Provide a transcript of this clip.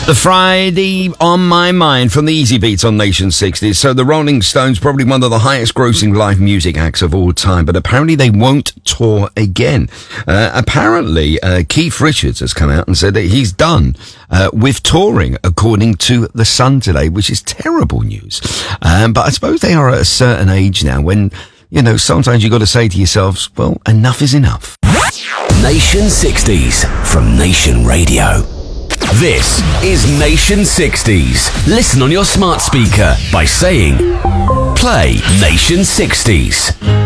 The Friday on My Mind from the Easy Beats on Nation 60s. So the Rolling Stones, probably one of the highest grossing live music acts of all time, but apparently they won't tour again. Apparently, Keith Richards has come out and said that he's done with touring, according to The Sun today, which is terrible news. But I suppose they are at a certain age now when, you know, sometimes you've got to say to yourselves, well, enough is enough. Nation 60s from Nation Radio. This is Nation 60s. Listen on your smart speaker by saying, play Nation 60s.